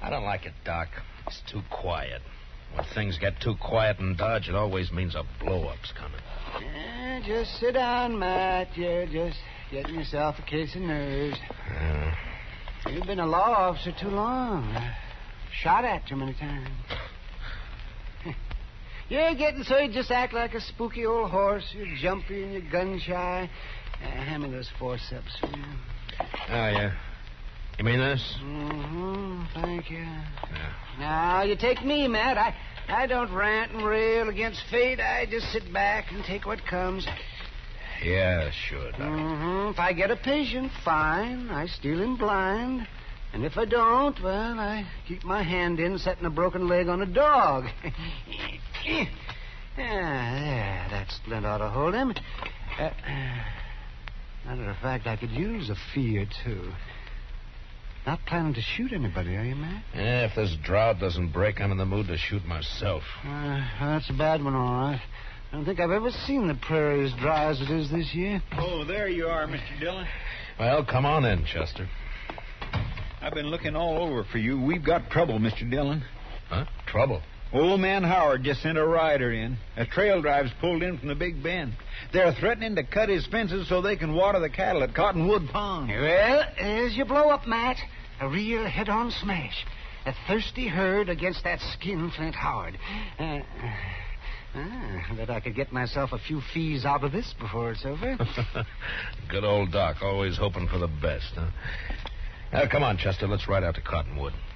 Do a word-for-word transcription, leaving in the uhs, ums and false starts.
I don't like it, Doc. It's too quiet. When things get too quiet in Dodge, it always means a blow-up's coming. Yeah, just sit down, Matt. You're just getting yourself a case of nerves. Uh, You've been a law officer too long. Shot at too many times. You're getting so you just act like a spooky old horse. You're jumpy and you're gun-shy. Uh, hand me those forceps. oh, yeah. You mean this? Mm-hmm. Thank you. Yeah. Now, you take me, Matt. I, I don't rant and rail against fate. I just sit back and take what comes. Yeah, sure, Doc. Mm-hmm. If I get a patient, fine. I steal him blind. And if I don't, well, I keep my hand in setting a broken leg on a dog. Yeah, there. That splint ought to hold him. Uh, matter of fact, I could use a fee or two. Not planning to shoot anybody, are you, Matt? Yeah, if this drought doesn't break, I'm in the mood to shoot myself. Uh, that's a bad one, all right. I don't think I've ever seen the prairie as dry as it is this year. Oh, there you are, Mister Dillon. Well, come on in, Chester. I've been looking all over for you. We've got trouble, Mister Dillon. Huh? Trouble? Old man Howard just sent a rider in. A trail drive's pulled in from the Big Bend. They're threatening to cut his fences so they can water the cattle at Cottonwood Pond. Well, there's your blow-up, Matt. A real head-on smash. A thirsty herd against that skinflint Howard. Uh, ah, I bet I could get myself a few fees out of this before it's over. Good old Doc, always hoping for the best, huh? Now, come on, Chester, let's ride out to Cottonwood.